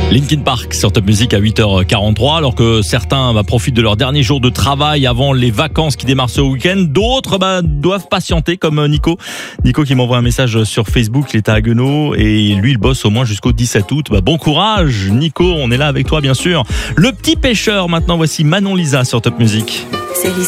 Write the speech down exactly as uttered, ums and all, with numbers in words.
Linkin Park sur Top Music à huit heures quarante-trois, alors que certains bah, profitent de leur dernier jour de travail avant les vacances qui démarrent ce week-end. D'autres bah, doivent patienter, comme Nico. Nico qui m'envoie un message sur Facebook, il est à Haguenau et lui il bosse au moins jusqu'au dix-sept août. Bah, bon courage Nico, on est là avec toi bien sûr. Le petit pêcheur maintenant, voici Manon Lisa sur Top Music.